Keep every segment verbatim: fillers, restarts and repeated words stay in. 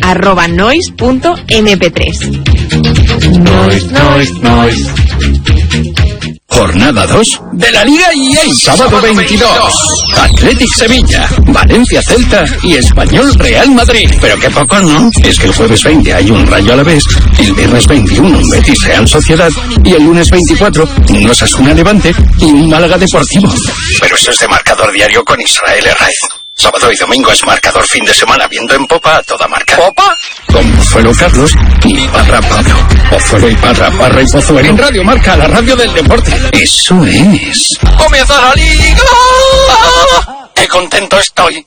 arroba noise punto eme pe tres. Noise, noise, noise. Jornada dos de la Liga E A. Sábado veintidós. Athletic Sevilla, Valencia Celta y Español Real Madrid. Pero qué poco, ¿no? Es que el jueves veinte hay un Rayo Alavés, el viernes veintiuno un Betis Real Sociedad y el lunes veinticuatro un Osasuna Levante y un Málaga Deportivo. Pero eso es de marcador diario con Israel Herraiz. Sábado y domingo es marcador fin de semana, viendo en Popa a toda marca. ¿Popa? Con Pozuelo Carlos y Parra Pablo. Pozuelo y Parra, Parra y Pozuelo. En Radio Marca, la radio del deporte. Eso es. ¡Comienza la Liga! ¡Qué contento estoy!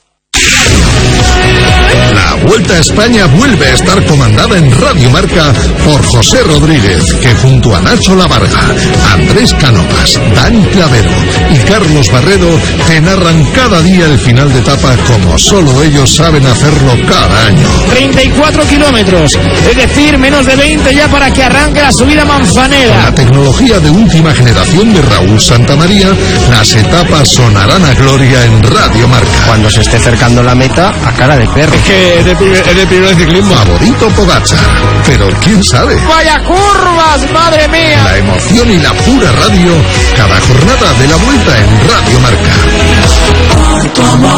La Vuelta a España vuelve a estar comandada en Radio Marca por José Rodríguez, que junto a Nacho Lavarga, Andrés Cánovas, Dani Clavero y Carlos Barredo te narran cada día el final de etapa como solo ellos saben hacerlo cada año. treinta y cuatro kilómetros, es decir, menos de veinte ya para que arranque la subida Manzanera. La tecnología de última generación de Raúl Santamaría, las etapas sonarán a gloria en Radio Marca. Cuando se esté acercando la meta, a cara de perro. Es que es de primer, es de primer ciclismo. Favorito Pogačar, pero quién sabe. ¡Vaya curvas, madre mía! La emoción y la pura radio, cada jornada de la Vuelta en Radio Marca.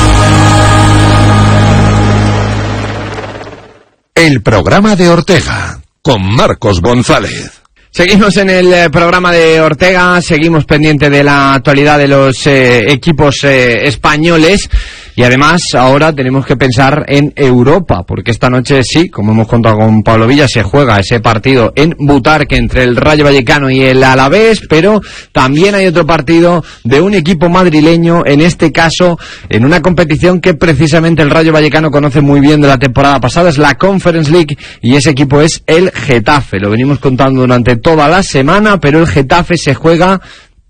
El programa de Ortega, con Marcos González. Seguimos en el eh, programa de Ortega, seguimos pendiente de la actualidad de los eh, equipos eh, españoles y además ahora tenemos que pensar en Europa, porque esta noche sí, como hemos contado con Pablo Villa, se juega ese partido en Butarque entre el Rayo Vallecano y el Alavés, pero también hay otro partido de un equipo madrileño, en este caso en una competición que precisamente el Rayo Vallecano conoce muy bien de la temporada pasada, es la Conference League y ese equipo es el Getafe. Lo venimos contando durante toda la semana, pero el Getafe se juega,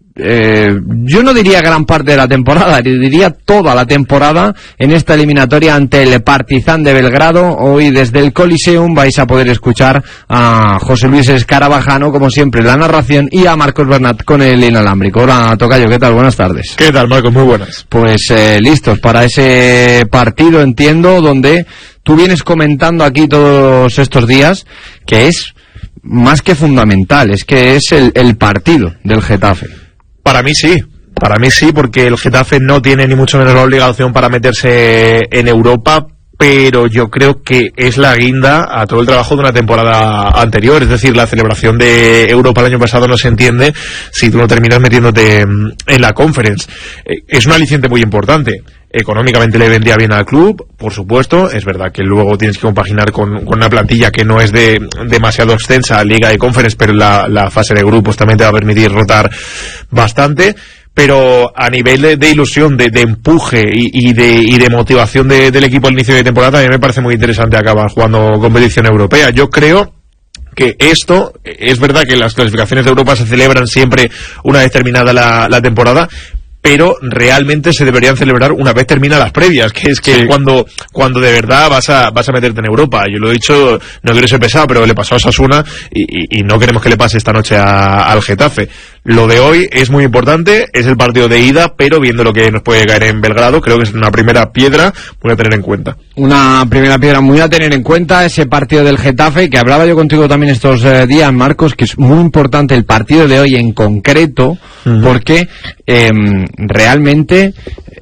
eh, yo no diría gran parte de la temporada, diría toda la temporada en esta eliminatoria ante el Partizan de Belgrado. Hoy desde el Coliseum vais a poder escuchar a José Luis Escarabajano, como siempre, la narración, y a Marcos Bernat con el inalámbrico. Hola, tocayo, ¿qué tal? Buenas tardes. ¿Qué tal, Marcos? Muy buenas. Pues eh, listos para ese partido, entiendo, donde tú vienes comentando aquí todos estos días que es más que fundamental, es que es el, el partido del Getafe. Para mí sí, para mí sí, porque el Getafe no tiene ni mucho menos la obligación para meterse en Europa, pero yo creo que es la guinda a todo el trabajo de una temporada anterior. Es decir, la celebración de Europa el año pasado no se entiende si tú no terminas metiéndote en la Conference. Es un aliciente muy importante. Económicamente le vendría bien al club, por supuesto. Es verdad que luego tienes que compaginar con, con una plantilla que no es de demasiado extensa, Liga y Conference, pero la, la fase de grupos también te va a permitir rotar bastante. Pero a nivel de, de ilusión, de, de empuje y, y, de, y de motivación de, del equipo al inicio de temporada, a mí me parece muy interesante acabar jugando competición europea. Yo creo que esto, es verdad que las clasificaciones de Europa se celebran siempre una vez terminada la, la temporada, pero realmente se deberían celebrar una vez termina las previas, que es que sí. cuando cuando de verdad vas a vas a meterte en Europa. Yo lo he dicho, no quiero ser pesado, pero le pasó a Osasuna y, y, y no queremos que le pase esta noche a, al Getafe. Lo de hoy es muy importante, es el partido de ida, pero viendo lo que nos puede caer en Belgrado, creo que es una primera piedra muy a tener en cuenta. Una primera piedra muy a tener en cuenta, ese partido del Getafe, que hablaba yo contigo también estos eh, días, Marcos, que es muy importante el partido de hoy en concreto, uh-huh. porque eh, realmente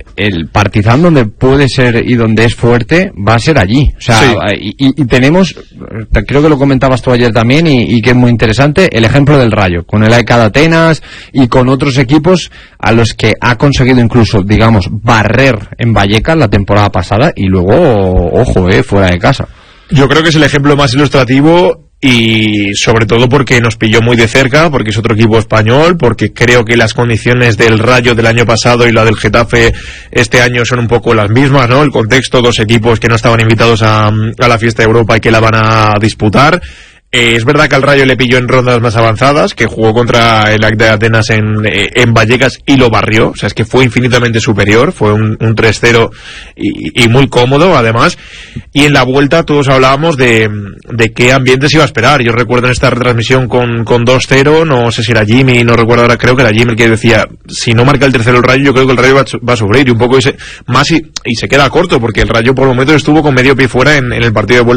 el Partizan donde puede ser y donde es fuerte va a ser allí. O sea, sí. y, y tenemos, creo que lo comentabas tú ayer también y, y que es muy interesante, el ejemplo del Rayo, con el A E K de Atenas y con otros equipos a los que ha conseguido incluso, digamos, barrer en Vallecas la temporada pasada y luego, ojo, eh, fuera de casa. Yo creo que es el ejemplo más ilustrativo. Y sobre todo porque nos pilló muy de cerca, porque es otro equipo español, porque creo que las condiciones del Rayo del año pasado y la del Getafe este año son un poco las mismas, ¿no? El contexto, dos equipos que no estaban invitados a, a la fiesta de Europa y que la van a disputar. Eh, es verdad que al Rayo le pilló en rondas más avanzadas, que jugó contra el A E K de Atenas en, en Vallecas y lo barrió. O sea, es que fue infinitamente superior, fue un, un tres cero y, y muy cómodo además. Y en la vuelta todos hablábamos de, de qué ambiente se iba a esperar. Yo recuerdo en esta retransmisión con, con dos cero, no sé si era Jimmy, no recuerdo ahora, creo que era Jimmy el que decía, si no marca el tercero el Rayo, yo creo que el Rayo va, va a sufrir y un poco ese, más y, y se queda corto, porque el Rayo por momentos estuvo con medio pie fuera en, en el partido de vuelta